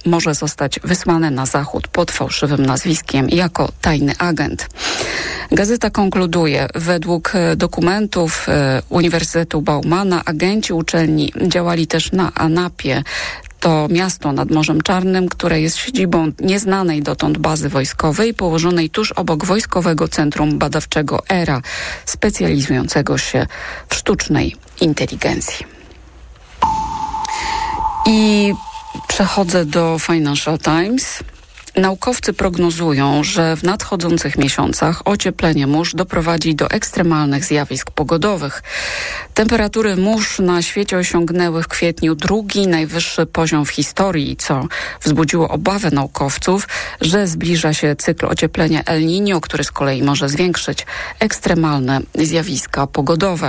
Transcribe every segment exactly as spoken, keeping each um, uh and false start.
może zostać wysłany na Zachód pod fałszywym nazwiskiem jako tajny agent. Gazeta konkluduje, według dokumentów Uniwersytetu Baumana agenci uczelni działali też na Anapie. To miasto nad Morzem Czarnym, które jest siedzibą nieznanej dotąd bazy wojskowej położonej tuż obok Wojskowego Centrum Badawczego E R A, specjalizującego się w sztucznej inteligencji. I przechodzę do Financial Times. Naukowcy prognozują, że w nadchodzących miesiącach ocieplenie mórz doprowadzi do ekstremalnych zjawisk pogodowych. Temperatury mórz na świecie osiągnęły w kwietniu drugi najwyższy poziom w historii, co wzbudziło obawę naukowców, że zbliża się cykl ocieplenia El Niño, który z kolei może zwiększyć ekstremalne zjawiska pogodowe.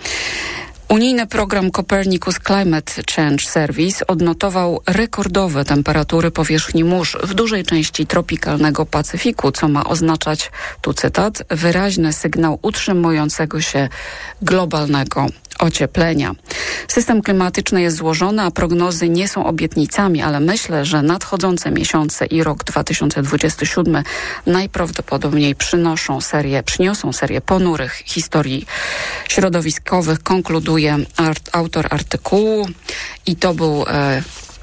Unijny program Copernicus Climate Change Service odnotował rekordowe temperatury powierzchni mórz w dużej części tropikalnego Pacyfiku, co ma oznaczać, tu cytat, wyraźny sygnał utrzymującego się globalnego ocieplenia. System klimatyczny jest złożony, a prognozy nie są obietnicami, ale myślę, że nadchodzące miesiące i rok dwa tysiące dwudziesty siódmy najprawdopodobniej przynoszą serię, przyniosą serię ponurych historii środowiskowych, konkluduje art, autor artykułu i to był e,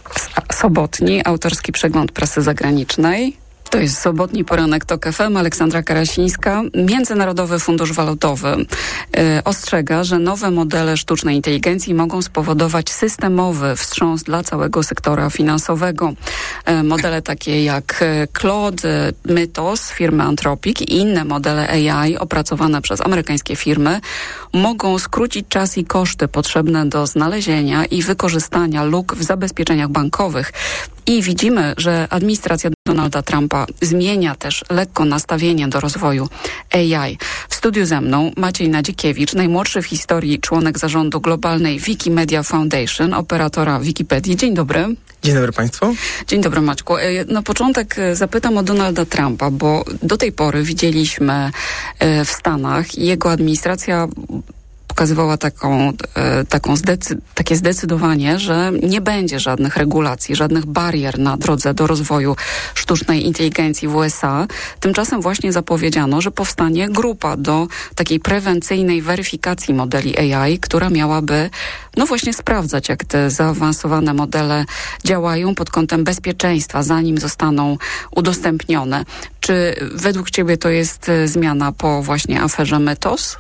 sobotni autorski przegląd prasy zagranicznej. To jest sobotni poranek TOK F M. Aleksandra Karasińska. Międzynarodowy Fundusz Walutowy y, ostrzega, że nowe modele sztucznej inteligencji mogą spowodować systemowy wstrząs dla całego sektora finansowego. Y, modele takie jak Claude, Mythos firmy Anthropic i inne modele A I opracowane przez amerykańskie firmy mogą skrócić czas i koszty potrzebne do znalezienia i wykorzystania luk w zabezpieczeniach bankowych. I widzimy, że administracja Donalda Trumpa zmienia też lekko nastawienie do rozwoju A I. W studiu ze mną Maciej Nadzikiewicz, najmłodszy w historii członek zarządu globalnej Wikimedia Foundation, operatora Wikipedii. Dzień dobry. Dzień dobry Państwu. Dzień dobry Maćku. Na początek zapytam o Donalda Trumpa, bo do tej pory widzieliśmy w Stanach i jego administracja pokazywała taką, e, taką zdecy- takie zdecydowanie, że nie będzie żadnych regulacji, żadnych barier na drodze do rozwoju sztucznej inteligencji w U S A. Tymczasem właśnie zapowiedziano, że powstanie grupa do takiej prewencyjnej weryfikacji modeli A I, która miałaby no właśnie sprawdzać, jak te zaawansowane modele działają pod kątem bezpieczeństwa, zanim zostaną udostępnione. Czy według Ciebie to jest zmiana po właśnie aferze Mythos?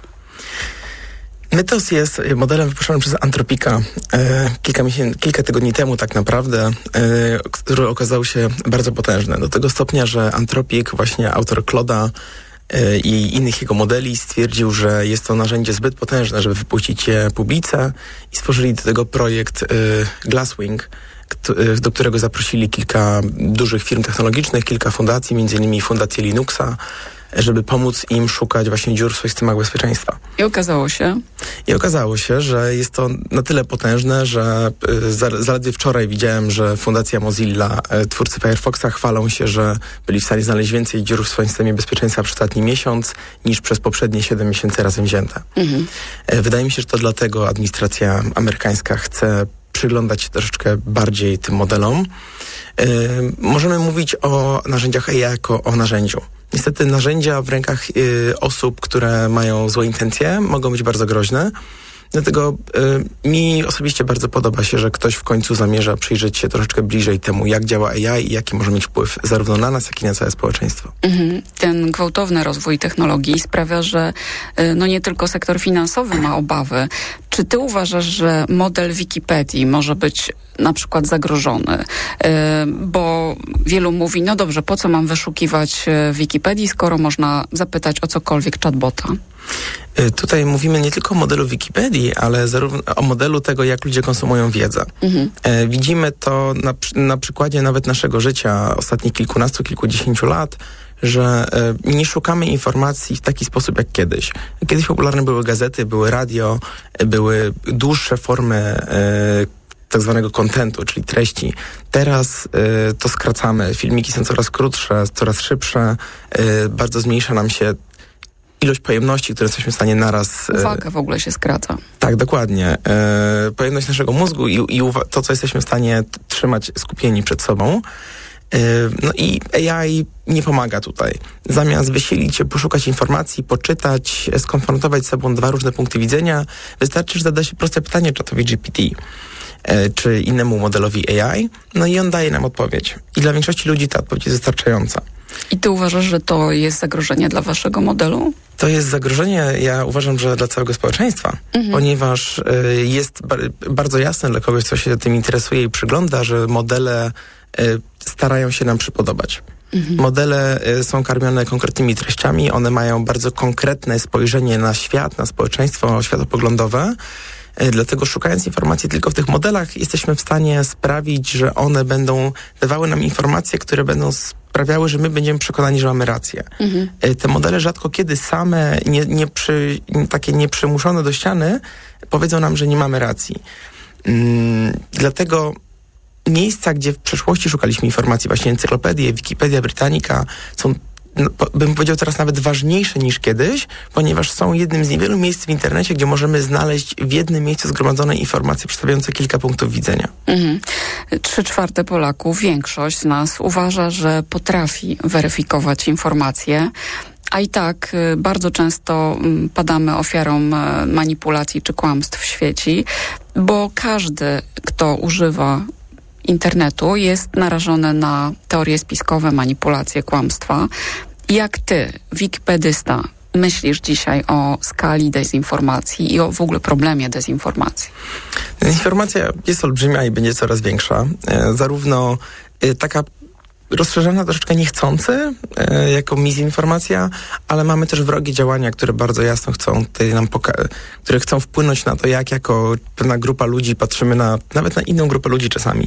Mythos jest modelem wypuszczonym przez Anthropika e, kilka, miesięcy, kilka tygodni temu tak naprawdę, e, który okazał się bardzo potężny. Do tego stopnia, że Anthropic, właśnie autor Claude'a e, i innych jego modeli, stwierdził, że jest to narzędzie zbyt potężne, żeby wypuścić je publice i stworzyli do tego projekt e, Glasswing, do którego zaprosili kilka dużych firm technologicznych, kilka fundacji, między innymi Fundację Linuxa, żeby pomóc im szukać właśnie dziur w swoich systemach bezpieczeństwa. I okazało się? I okazało się, że jest to na tyle potężne, że y, zaledwie wczoraj widziałem, że Fundacja Mozilla, y, twórcy Firefoxa, chwalą się, że byli w stanie znaleźć więcej dziur w swoim systemie bezpieczeństwa przez ostatni miesiąc, niż przez poprzednie siedem miesięcy razem wzięte. Mhm. Y, wydaje mi się, że to dlatego administracja amerykańska chce przyglądać się troszeczkę bardziej tym modelom. Yy, możemy mówić o narzędziach A I jako o narzędziu. Niestety narzędzia w rękach yy, osób, które mają złe intencje, mogą być bardzo groźne. Dlatego y, mi osobiście bardzo podoba się, że ktoś w końcu zamierza przyjrzeć się troszeczkę bliżej temu, jak działa A I i jaki może mieć wpływ zarówno na nas, jak i na całe społeczeństwo. Mhm. Ten gwałtowny rozwój technologii sprawia, że y, no nie tylko sektor finansowy ma obawy. Czy ty uważasz, że model Wikipedii może być na przykład zagrożony? Y, bo wielu mówi, no dobrze, po co mam wyszukiwać w Wikipedii, skoro można zapytać o cokolwiek chatbota? Tutaj mówimy nie tylko o modelu Wikipedii, ale zarówno o modelu tego, jak ludzie konsumują wiedzę. Mhm. E, widzimy to na, na przykładzie nawet naszego życia ostatnich kilkunastu, kilkudziesięciu lat, że e, nie szukamy informacji w taki sposób jak kiedyś. Kiedyś popularne były gazety, były radio, były dłuższe formy e, tak zwanego kontentu, czyli treści. Teraz e, to skracamy. Filmiki są coraz krótsze, coraz szybsze. E, bardzo zmniejsza nam się ilość pojemności, które jesteśmy w stanie naraz... Uwaga w ogóle się skraca. Tak, dokładnie. E, pojemność naszego mózgu i, i uwa- to, co jesteśmy w stanie t- trzymać skupieni przed sobą. E, no i A I nie pomaga tutaj. Zamiast wysilić się, poszukać informacji, poczytać, skonfrontować z sobą dwa różne punkty widzenia, wystarczy, że zada się proste pytanie czatowi G P T e, czy innemu modelowi A I, no i on daje nam odpowiedź. I dla większości ludzi ta odpowiedź jest wystarczająca. I ty uważasz, że to jest zagrożenie dla waszego modelu? To jest zagrożenie, ja uważam, że dla całego społeczeństwa, mhm. ponieważ y, jest bar- bardzo jasne dla kogoś, kto się tym interesuje i przygląda, że modele y, starają się nam przypodobać. Mhm. Modele y, są karmione konkretnymi treściami, one mają bardzo konkretne spojrzenie na świat, na społeczeństwo światopoglądowe. Dlatego szukając informacji tylko w tych modelach, jesteśmy w stanie sprawić, że one będą dawały nam informacje, które będą sprawiały, że my będziemy przekonani, że mamy rację. Mhm. Te modele rzadko kiedy same, nie, nie przy, takie nieprzymuszone do ściany, powiedzą nam, że nie mamy racji. Hmm, dlatego miejsca, gdzie w przeszłości szukaliśmy informacji, właśnie encyklopedie, Wikipedia Britannica, są, no, bym powiedział, teraz nawet ważniejsze niż kiedyś, ponieważ są jednym z niewielu miejsc w internecie, gdzie możemy znaleźć w jednym miejscu zgromadzone informacje przedstawiające kilka punktów widzenia. Mhm. Trzy czwarte Polaków, większość z nas uważa, że potrafi weryfikować informacje, a i tak bardzo często padamy ofiarą manipulacji czy kłamstw w sieci, bo każdy, kto używa internetu, jest narażony na teorie spiskowe, manipulacje, kłamstwa. Jak ty, wikipedysta, myślisz dzisiaj o skali dezinformacji i o w ogóle problemie dezinformacji? Dezinformacja jest olbrzymia i będzie coraz większa. E, zarówno e, taka rozszerzona troszeczkę niechcący, e, jako mizinformacja, ale mamy też wrogie działania, które bardzo jasno chcą tutaj nam poka- które chcą wpłynąć na to, jak jako pewna grupa ludzi patrzymy na, nawet na inną grupę ludzi czasami.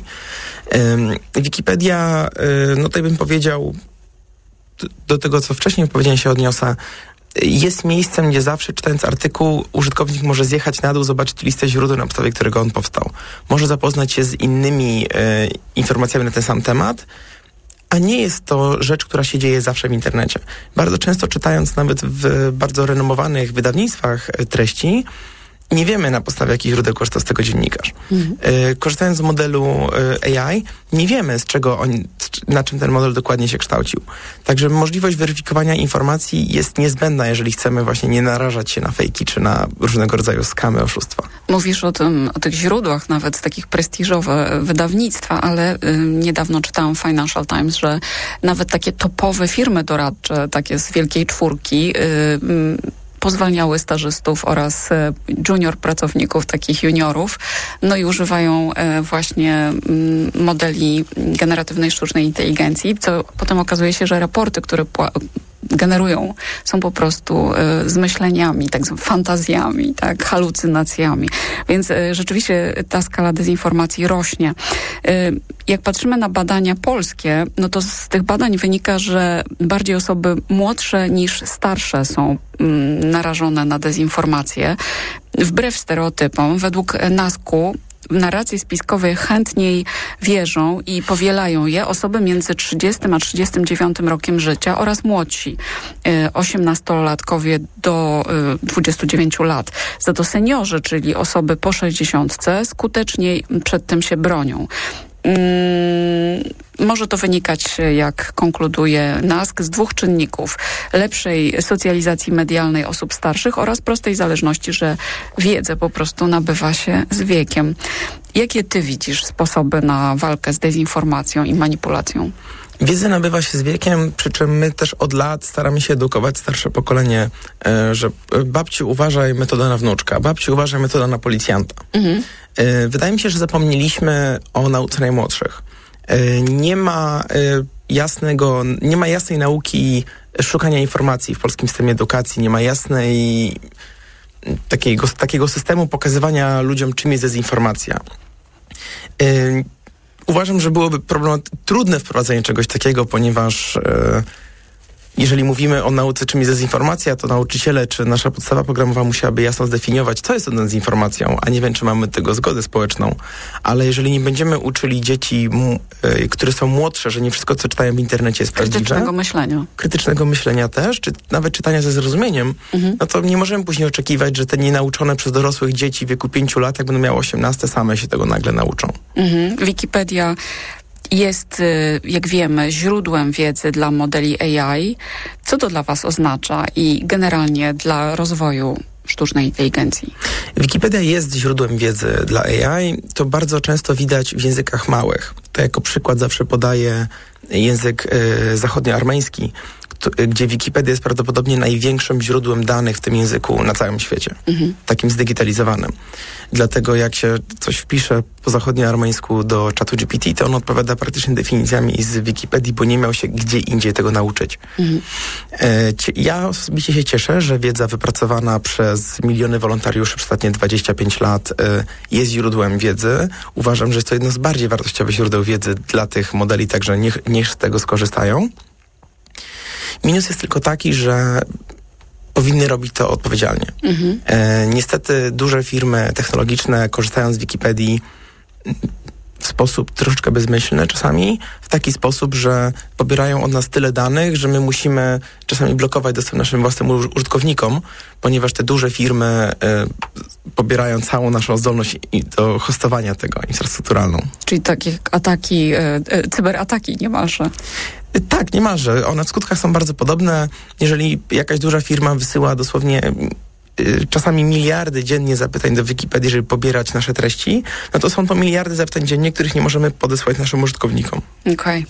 E, Wikipedia, e, no tutaj bym powiedział, do, do tego, co wcześniej powiedziałem, się odniosę, jest miejscem, gdzie zawsze czytając artykuł użytkownik może zjechać na dół, zobaczyć listę źródeł, na podstawie którego on powstał. Może zapoznać się z innymi e, informacjami na ten sam temat, a nie jest to rzecz, która się dzieje zawsze w internecie. Bardzo często czytając nawet w bardzo renomowanych wydawnictwach treści, nie wiemy, na podstawie jakich źródeł korzysta z tego dziennikarz. Mhm. Y, korzystając z modelu y, A I, nie wiemy, z czego on, na czym ten model dokładnie się kształcił. Także możliwość weryfikowania informacji jest niezbędna, jeżeli chcemy właśnie nie narażać się na fejki, czy na różnego rodzaju skamy, oszustwa. Mówisz o tym, o tych źródłach, nawet takich prestiżowe wydawnictwa, ale y, niedawno czytałam w Financial Times, że nawet takie topowe firmy doradcze, takie z wielkiej czwórki, y, y, pozwalniały stażystów oraz junior pracowników, takich juniorów, no i używają właśnie modeli generatywnej sztucznej inteligencji, co potem okazuje się, że raporty, które generują, są po prostu y, zmyśleniami, tak zwanymi fantazjami, tak, halucynacjami. Więc y, rzeczywiście ta skala dezinformacji rośnie. Y, jak patrzymy na badania polskie, no to z tych badań wynika, że bardziej osoby młodsze niż starsze są y, narażone na dezinformację. Wbrew stereotypom, według nasku w narracje spiskowe chętniej wierzą i powielają je osoby między trzydziestym a trzydziestym dziewiątym rokiem życia oraz młodsi, osiemnastolatkowie do dwudziestu dziewięciu lat. Za to seniorzy, czyli osoby po sześćdziesiątce, skuteczniej przed tym się bronią. Hmm, może to wynikać, jak konkluduje nask, z dwóch czynników. Lepszej socjalizacji medialnej osób starszych oraz prostej zależności, że wiedzę po prostu nabywa się z wiekiem. Jakie ty widzisz sposoby na walkę z dezinformacją i manipulacją? Wiedzę nabywa się z wiekiem, przy czym my też od lat staramy się edukować starsze pokolenie, że babciu, uważaj, metoda na wnuczka, babciu, uważaj, metoda na policjanta. Mhm. Wydaje mi się, że zapomnieliśmy o nauce najmłodszych. Nie ma jasnego, nie ma jasnej nauki szukania informacji w polskim systemie edukacji, nie ma jasnej takiego, takiego systemu pokazywania ludziom, czym jest dezinformacja. Uważam, że byłoby problem, trudne wprowadzenie czegoś takiego, ponieważ jeżeli mówimy o nauce, czym jest dezinformacja, to nauczyciele czy nasza podstawa programowa musiałaby jasno zdefiniować, co jest dezinformacją, a nie wiem, czy mamy tego zgodę społeczną. Ale jeżeli nie będziemy uczyli dzieci, m, y, które są młodsze, że nie wszystko, co czytają w internecie jest prawdziwe. Krytycznego myślenia. Krytycznego myślenia też, czy nawet czytania ze zrozumieniem, mhm. no to nie możemy później oczekiwać, że te nienauczone przez dorosłych dzieci w wieku pięciu lat, jak będą miały osiemnaście, same się tego nagle nauczą. Mhm. Wikipedia jest, jak wiemy, źródłem wiedzy dla modeli A I. Co to dla was oznacza i generalnie dla rozwoju sztucznej inteligencji? Wikipedia jest źródłem wiedzy dla A I. To bardzo często widać w językach małych. To jako przykład zawsze podaję język y, zachodnioarmeński, to, gdzie Wikipedia jest prawdopodobnie największym źródłem danych w tym języku na całym świecie. Mhm. Takim zdigitalizowanym. Dlatego jak się coś wpisze po zachodnioarmeńsku do czatu G P T, to on odpowiada praktycznie definicjami z Wikipedii, bo nie miał się gdzie indziej tego nauczyć. Mhm. E, ja osobiście się cieszę, że wiedza wypracowana przez miliony wolontariuszy przez ostatnie dwadzieścia pięć lat e, jest źródłem wiedzy. Uważam, że jest to jedno z bardziej wartościowych źródeł wiedzy dla tych modeli, także niech, niech z tego skorzystają. Minus jest tylko taki, że powinny robić to odpowiedzialnie. Mhm. E, niestety duże firmy technologiczne korzystają z Wikipedii w sposób troszeczkę bezmyślny czasami, w taki sposób, że pobierają od nas tyle danych, że my musimy czasami blokować dostęp naszym własnym użytkownikom, ponieważ te duże firmy e, pobierają całą naszą zdolność i do hostowania tego, infrastrukturalną. Czyli takie ataki, e, e, cyberataki niemalże. Tak, niemalże. One w skutkach są bardzo podobne. Jeżeli jakaś duża firma wysyła dosłownie y, czasami miliardy dziennie zapytań do Wikipedii, żeby pobierać nasze treści, no to są to miliardy zapytań dziennie, których nie możemy podesłać naszym użytkownikom. Okej.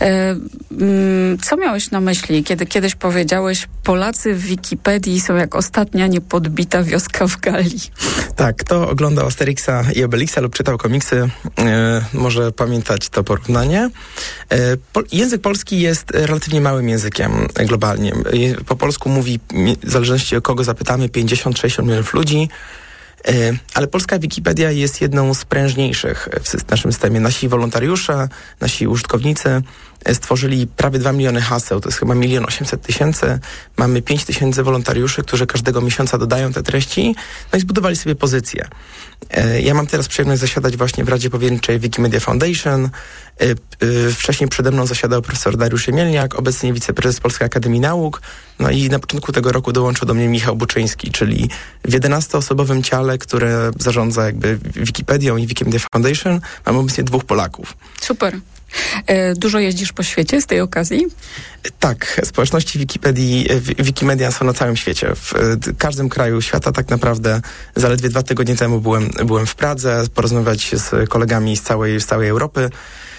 Okay. Co miałeś na myśli, kiedy kiedyś powiedziałeś, Polacy w Wikipedii są jak ostatnia niepodbita wioska w Galii? Tak, kto oglądał Asterixa i Obelixa lub czytał komiksy, e, może pamiętać to porównanie. E, po, język polski jest relatywnie małym językiem globalnie. E, po polsku mówi, w zależności od kogo zapytamy, pięćdziesiąt sześćdziesiąt milionów ludzi. Ale polska Wikipedia jest jedną z prężniejszych w naszym systemie. Nasi wolontariusze, nasi użytkownicy stworzyli prawie dwa miliony haseł, to jest chyba milion osiemset tysięcy. Mamy pięć tysięcy wolontariuszy, którzy każdego miesiąca dodają te treści, no i zbudowali sobie pozycję. Ja mam teraz przyjemność zasiadać właśnie w Radzie Powierniczej Wikimedia Foundation. Wcześniej przede mną zasiadał profesor Dariusz Jemielniak, obecnie wiceprezes Polskiej Akademii Nauk. No i na początku tego roku dołączył do mnie Michał Buczyński, czyli w jedenastoosobowym ciale, które zarządza jakby Wikipedią i Wikimedia Foundation, mam obecnie dwóch Polaków. Super. Dużo jeździsz po świecie z tej okazji? Tak, społeczności Wikipedii, Wikimedia są na całym świecie. W każdym kraju świata tak naprawdę. Zaledwie dwa tygodnie temu byłem, byłem w Pradze, porozmawiać z kolegami z całej, z całej Europy.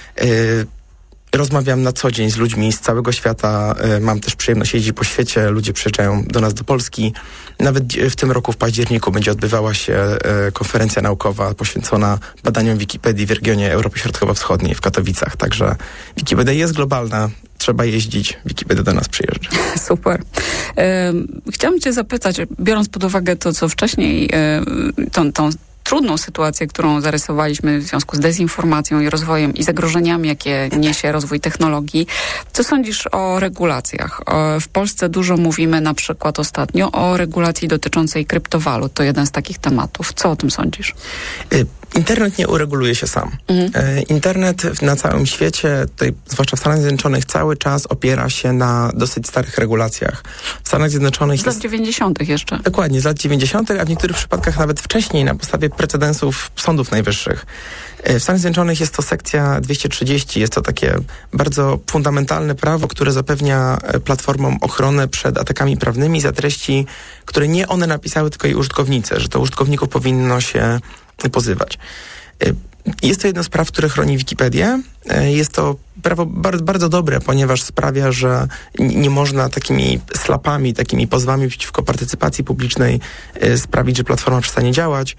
Rozmawiam na co dzień z ludźmi z całego świata. Mam też przyjemność jeździć po świecie. Ludzie przyjeżdżają do nas do Polski. Nawet w tym roku w październiku będzie odbywała się konferencja naukowa poświęcona badaniom Wikipedii w regionie Europy Środkowo-Wschodniej w Katowicach. Także Wikipedia jest globalna. Trzeba jeździć. Wikipedia do nas przyjeżdża. Super. Chciałam cię zapytać, biorąc pod uwagę to, co wcześniej, tą, tą trudną sytuację, którą zarysowaliśmy w związku z dezinformacją i rozwojem i zagrożeniami, jakie niesie rozwój technologii. Co sądzisz o regulacjach? W Polsce dużo mówimy na przykład ostatnio o regulacji dotyczącej kryptowalut. To jeden z takich tematów. Co o tym sądzisz? Internet nie ureguluje się sam. Mhm. Internet na całym świecie, tutaj, zwłaszcza w Stanach Zjednoczonych, cały czas opiera się na dosyć starych regulacjach. W Stanach Zjednoczonych... Z lat dziewięćdziesiątych jeszcze. Dokładnie, z lat dziewięćdziesiątych, a w niektórych przypadkach nawet wcześniej, na podstawie precedensów sądów najwyższych. W Stanach Zjednoczonych jest to sekcja dwieście trzydzieści. Jest to takie bardzo fundamentalne prawo, które zapewnia platformom ochronę przed atakami prawnymi za treści, które nie one napisały, tylko i użytkownicy, że to użytkowników powinno się pozywać. Jest to jedno z praw, które chroni Wikipedię. Jest to prawo bardzo, bardzo dobre, ponieważ sprawia, że nie można takimi slapami, takimi pozwami przeciwko partycypacji publicznej sprawić, że platforma przestanie działać.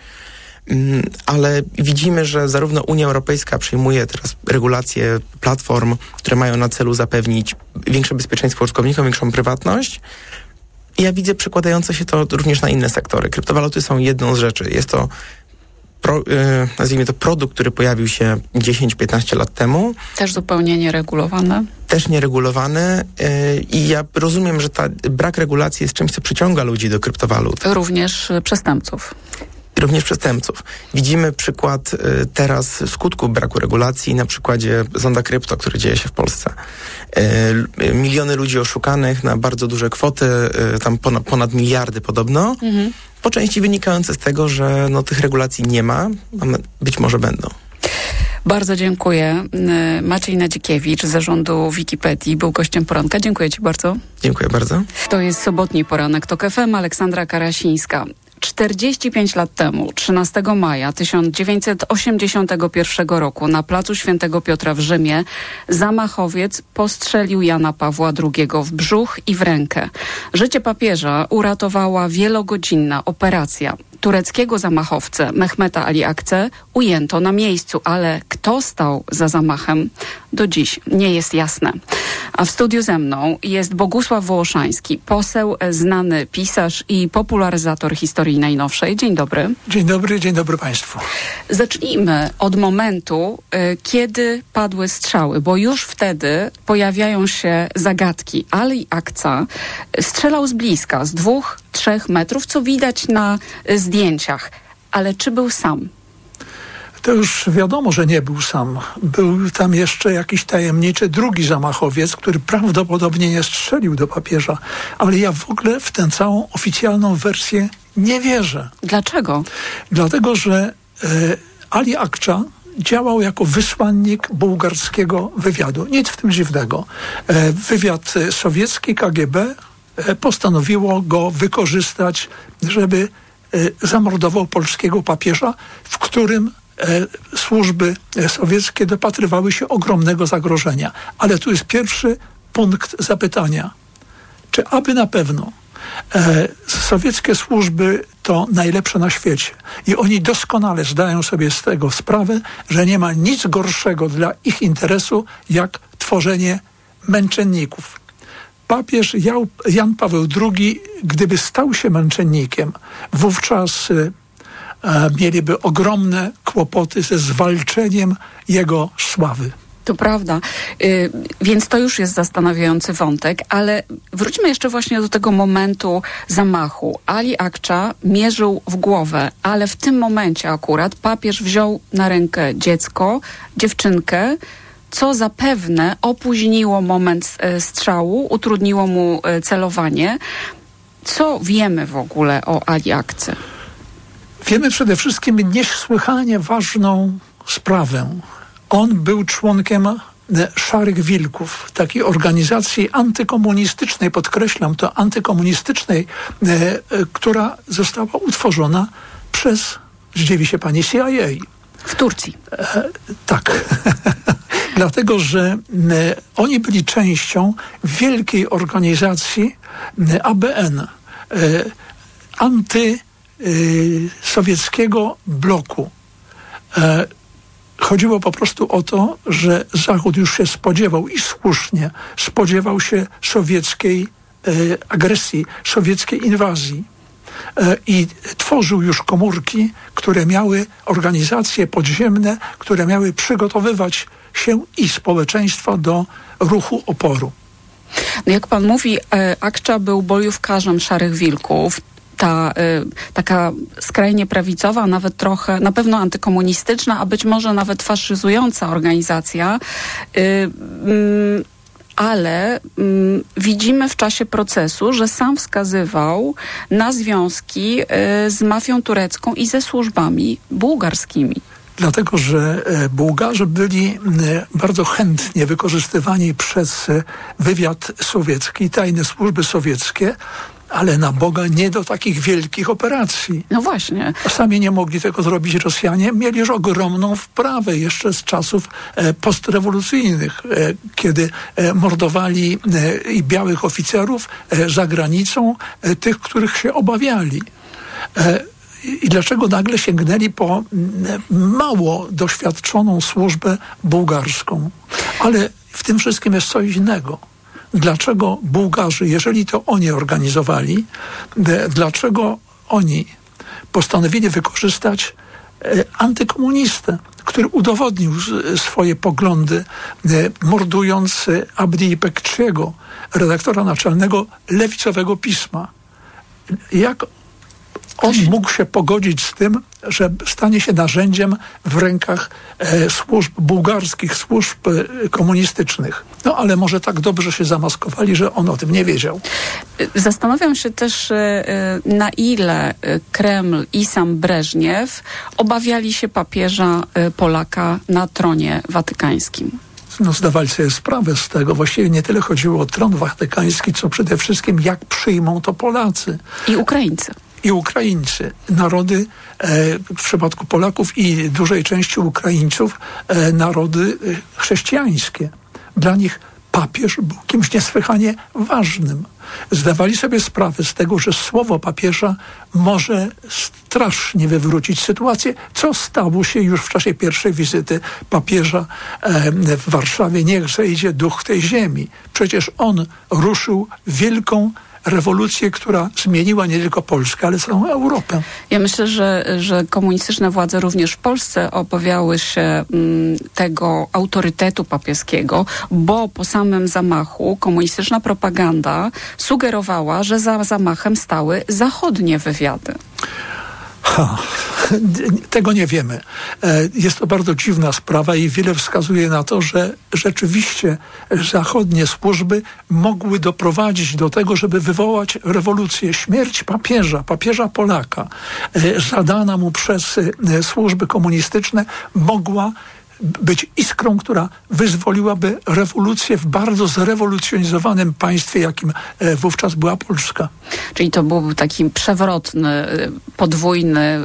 Ale widzimy, że zarówno Unia Europejska przyjmuje teraz regulacje platform, które mają na celu zapewnić większe bezpieczeństwo użytkownikom, większą prywatność. I ja widzę przekładające się to również na inne sektory. Kryptowaluty są jedną z rzeczy. Jest to Pro, yy, nazwijmy to produkt, który pojawił się dziesięć piętnaście lat temu. Też zupełnie nieregulowane. też nieregulowany yy, i ja rozumiem, że ta brak regulacji jest czymś, co przyciąga ludzi do kryptowalut. Również przestępców. Również przestępców. Widzimy przykład y, teraz skutku braku regulacji na przykładzie Zonda Krypto, który dzieje się w Polsce. Y, miliony ludzi oszukanych na bardzo duże kwoty, y, tam ponad, ponad miliardy podobno, mhm. po części wynikające z tego, że no, tych regulacji nie ma, a być może będą. Bardzo dziękuję. Maciej Nadzikiewicz z zarządu Wikipedii był gościem poranka. Dziękuję Ci bardzo. Dziękuję bardzo. To jest sobotni poranek TOK F M. Aleksandra Karasińska. czterdzieści pięć lat temu, trzynastego maja tysiąc dziewięćset osiemdziesiątego pierwszego roku na placu Świętego Piotra w Rzymie zamachowiec postrzelił Jana Pawła drugiego w brzuch i w rękę. Życie papieża uratowała wielogodzinna operacja. Tureckiego zamachowcę Mehmeta Ali Akçe ujęto na miejscu, ale kto stał za zamachem, do dziś nie jest jasne. A w studiu ze mną jest Bogusław Wołoszański, poseł, znany pisarz i popularyzator historii najnowszej. Dzień dobry. Dzień dobry, dzień dobry Państwu. Zacznijmy od momentu, y, kiedy padły strzały, bo już wtedy pojawiają się zagadki. Ali Akçe strzelał z bliska, z dwóch, trzech metrów, co widać na y, zdjęciach. Ale czy był sam? To już wiadomo, że nie był sam. Był tam jeszcze jakiś tajemniczy drugi zamachowiec, który prawdopodobnie nie strzelił do papieża. Ale ja w ogóle w tę całą oficjalną wersję nie wierzę. Dlaczego? Dlatego, że e, Ali Akçe działał jako wysłannik bułgarskiego wywiadu. Nic w tym dziwnego. E, wywiad sowiecki, K G B, e, postanowiło go wykorzystać, żeby e, zamordował polskiego papieża, w którym służby sowieckie dopatrywały się ogromnego zagrożenia. Ale tu jest pierwszy punkt zapytania. Czy aby na pewno e, sowieckie służby to najlepsze na świecie i oni doskonale zdają sobie z tego sprawę, że nie ma nic gorszego dla ich interesu, jak tworzenie męczenników. Papież Jan Paweł drugi, gdyby stał się męczennikiem, wówczas mieliby ogromne kłopoty ze zwalczeniem jego sławy. To prawda. Yy, więc to już jest zastanawiający wątek, ale wróćmy jeszcze właśnie do tego momentu zamachu. Ali Akçe mierzył w głowę, ale w tym momencie akurat papież wziął na rękę dziecko, dziewczynkę, co zapewne opóźniło moment strzału, utrudniło mu celowanie. Co wiemy w ogóle o Ali Akçe? Wiemy przede wszystkim niesłychanie ważną sprawę. On był członkiem Szarych Wilków, takiej organizacji antykomunistycznej, podkreślam to, antykomunistycznej, e, która została utworzona przez, zdziwi się pani, C I A. W Turcji. E, tak. Dlatego, że e, oni byli częścią wielkiej organizacji e, A B N, e, anty sowieckiego bloku. E, chodziło po prostu o to, że Zachód już się spodziewał i słusznie spodziewał się sowieckiej e, agresji, sowieckiej inwazji. E, I tworzył już komórki, które miały organizacje podziemne, które miały przygotowywać się i społeczeństwo do ruchu oporu. No jak pan mówi, e, Akçe był bojówkarzem Szarych Wilków. Ta y, taka skrajnie prawicowa, nawet trochę, na pewno antykomunistyczna, a być może nawet faszyzująca organizacja, y, y, ale y, widzimy w czasie procesu, że sam wskazywał na związki y, z mafią turecką i ze służbami bułgarskimi. Dlatego, że Bułgarzy byli bardzo chętnie wykorzystywani przez wywiad sowiecki, tajne służby sowieckie, ale na Boga nie do takich wielkich operacji. No właśnie. Sami nie mogli tego zrobić Rosjanie. Mieli już ogromną wprawę jeszcze z czasów e, postrewolucyjnych, e, kiedy e, mordowali e, i białych oficerów e, za granicą, e, tych, których się obawiali. E, I dlaczego nagle sięgnęli po mało doświadczoną służbę bułgarską? Ale w tym wszystkim jest coś innego. Dlaczego Bułgarzy, jeżeli to oni organizowali, dlaczego oni postanowili wykorzystać antykomunistę, który udowodnił swoje poglądy, mordując Abdi Bekciego, redaktora naczelnego lewicowego pisma. Jak on mógł się pogodzić z tym, że stanie się narzędziem w rękach e, służb bułgarskich, służb e, komunistycznych. No ale może tak dobrze się zamaskowali, że on o tym nie wiedział. Zastanawiam się też, e, na ile Kreml i sam Breżniew obawiali się papieża e, Polaka na tronie watykańskim. No, zdawali sobie sprawę z tego. Właściwie nie tyle chodziło o tron watykański, co przede wszystkim jak przyjmą to Polacy. I Ukraińcy. I Ukraińcy. Narody, e, w przypadku Polaków i dużej części Ukraińców, e, narody chrześcijańskie. Dla nich papież był kimś niesłychanie ważnym. Zdawali sobie sprawę z tego, że słowo papieża może strasznie wywrócić sytuację, co stało się już w czasie pierwszej wizyty papieża e, w Warszawie. Niech zejdzie duch tej ziemi. Przecież on ruszył wielką rewolucję, która zmieniła nie tylko Polskę, ale całą Europę. Ja myślę, że, że komunistyczne władze również w Polsce obawiały się m, tego autorytetu papieskiego, bo po samym zamachu komunistyczna propaganda sugerowała, że za zamachem stały zachodnie wywiady. Ha, tego nie wiemy. Jest to bardzo dziwna sprawa i wiele wskazuje na to, że rzeczywiście zachodnie służby mogły doprowadzić do tego, żeby wywołać rewolucję. Śmierć papieża, papieża Polaka, zadana mu przez służby komunistyczne, mogła być iskrą, która wyzwoliłaby rewolucję w bardzo zrewolucjonizowanym państwie, jakim wówczas była Polska. Czyli to był taki przewrotny, podwójny,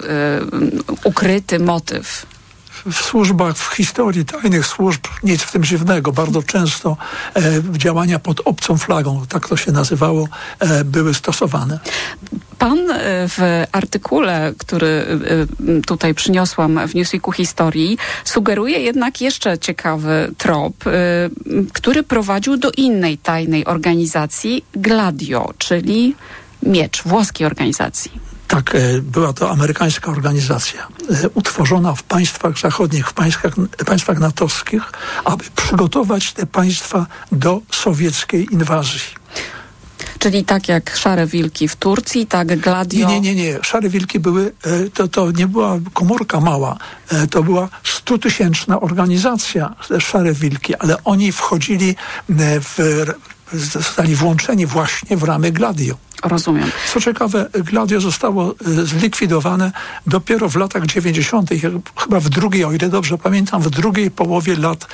ukryty motyw. W służbach, w historii tajnych służb nic w tym dziwnego. Bardzo często e, działania pod obcą flagą, tak to się nazywało, e, były stosowane. Pan w artykule, który tutaj przyniosłam w Newsweeku Historii, sugeruje jednak jeszcze ciekawy trop, który prowadził do innej tajnej organizacji, Gladio, czyli Miecz, włoskiej organizacji. Tak, była to amerykańska organizacja, utworzona w państwach zachodnich, w państwach, państwach natowskich, aby przygotować te państwa do sowieckiej inwazji. Czyli tak jak Szare Wilki w Turcji, tak Gladio... Nie, nie, nie, nie. Szare Wilki były, to, to nie była komórka mała, to była stutysięczna organizacja, Szare Wilki, ale oni wchodzili w... zostali włączeni właśnie w ramy Gladio. Rozumiem. Co ciekawe, Gladio zostało zlikwidowane dopiero w latach dziewięćdziesiątych, chyba w drugiej, o ile dobrze pamiętam, w drugiej połowie lat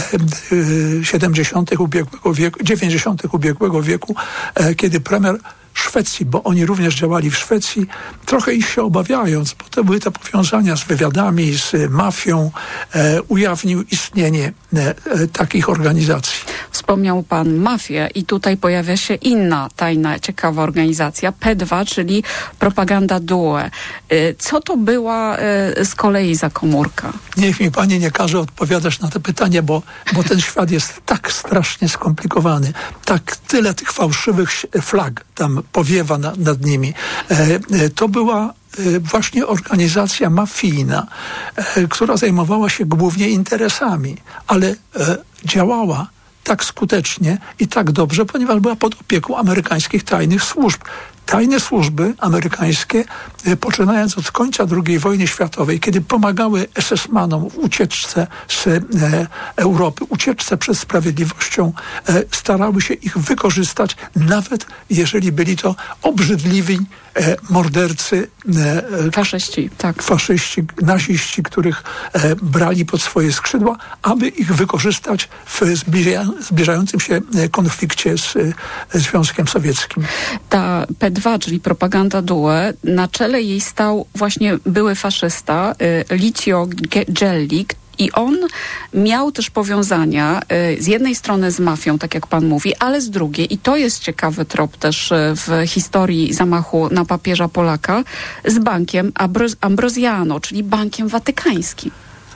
siedemdziesiątych ubiegłego wieku, dziewięćdziesiątych ubiegłego wieku, kiedy premier Szwecji, bo oni również działali w Szwecji, trochę ich się obawiając, bo to były te powiązania z wywiadami, z mafią, e, ujawnił istnienie e, e, takich organizacji. Wspomniał pan mafię i tutaj pojawia się inna tajna, ciekawa organizacja, P dwa, czyli Propaganda Due. E, co to była e, z kolei za komórka? Niech mi pani nie każe odpowiadać na to pytanie, bo, bo ten świat jest tak strasznie skomplikowany, tak tyle tych fałszywych flag tam powiewa na, nad nimi. E, e, to była e, właśnie organizacja mafijna, e, która zajmowała się głównie interesami, ale e, działała tak skutecznie i tak dobrze, ponieważ była pod opieką amerykańskich tajnych służb. Tajne służby amerykańskie, poczynając od końca drugiej wojny światowej, kiedy pomagały es es manom w ucieczce z e, Europy, ucieczce przed sprawiedliwością, e, starały się ich wykorzystać, nawet jeżeli byli to obrzydliwi e, mordercy, e, faszyści, tak. faszyści, naziści, których e, brali pod swoje skrzydła, aby ich wykorzystać w zbliża, zbliżającym się konflikcie z e, Związkiem Sowieckim. Ta P dwa, czyli Propaganda Due, na czele jej stał właśnie były faszysta y, Licio Gelli, i on miał też powiązania y, z jednej strony z mafią, tak jak pan mówi, ale z drugiej, i to jest ciekawy trop też y, w historii zamachu na papieża Polaka, z bankiem Ambro- Ambrosiano, czyli bankiem watykańskim.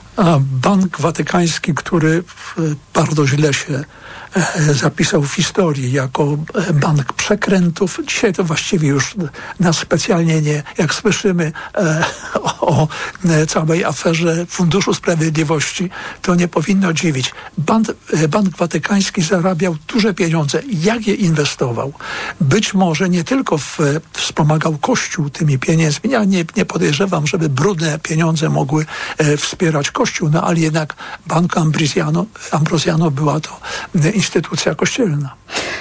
A Bank Watykański, który bardzo źle się zapisał w historii jako bank przekrętów. Dzisiaj to właściwie już nas specjalnie nie, jak słyszymy e, o, o całej aferze Funduszu Sprawiedliwości, to nie powinno dziwić. Bank, Bank Watykański zarabiał duże pieniądze. Jak je inwestował? Być może nie tylko w, wspomagał Kościół tymi pieniędzmi. Ja nie, nie podejrzewam, żeby brudne pieniądze mogły e, wspierać Kościół, no ale jednak Bank Ambrosiano, Ambrosiano była to instytucja kościelna.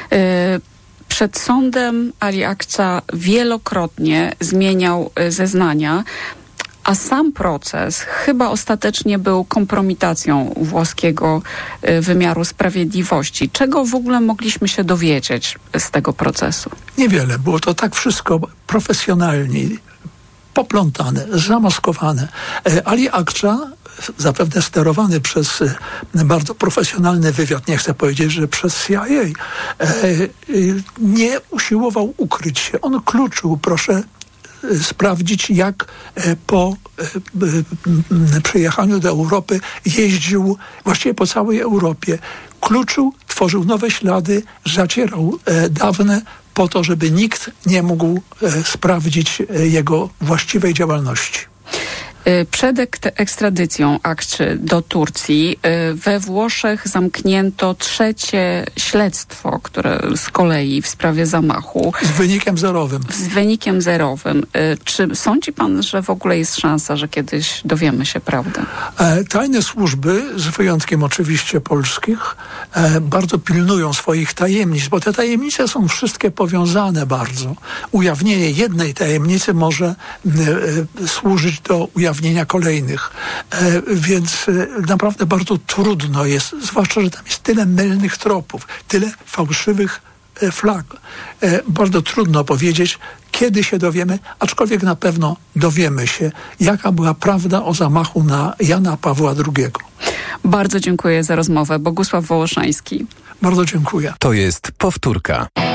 Przed sądem Ali Akça wielokrotnie zmieniał zeznania, a sam proces chyba ostatecznie był kompromitacją włoskiego wymiaru sprawiedliwości. Czego w ogóle mogliśmy się dowiedzieć z tego procesu? Niewiele. Było to tak wszystko profesjonalnie, poplątane, zamaskowane. Ali Akça, zapewne sterowany przez bardzo profesjonalny wywiad, nie chcę powiedzieć, że przez C I A, nie usiłował ukryć się. On kluczył, proszę sprawdzić, jak po przyjechaniu do Europy jeździł właściwie po całej Europie. Kluczył, tworzył nowe ślady, zacierał dawne, po to, żeby nikt nie mógł e, sprawdzić e, jego właściwej działalności. Przed ekstradycją Akczy do Turcji we Włoszech zamknięto trzecie śledztwo, które z kolei w sprawie zamachu. Z wynikiem zerowym. Z wynikiem zerowym. Czy sądzi pan, że w ogóle jest szansa, że kiedyś dowiemy się prawdy? Tajne służby, z wyjątkiem oczywiście polskich, bardzo pilnują swoich tajemnic, bo te tajemnice są wszystkie powiązane bardzo. Ujawnienie jednej tajemnicy może służyć do ujawnienia kolejnych. E, więc e, naprawdę bardzo trudno jest, zwłaszcza, że tam jest tyle mylnych tropów, tyle fałszywych e, flag. E, bardzo trudno powiedzieć, kiedy się dowiemy, aczkolwiek na pewno dowiemy się, jaka była prawda o zamachu na Jana Pawła drugiego. Bardzo dziękuję za rozmowę. Bogusław Wołoszański. Bardzo dziękuję. To jest Powtórka.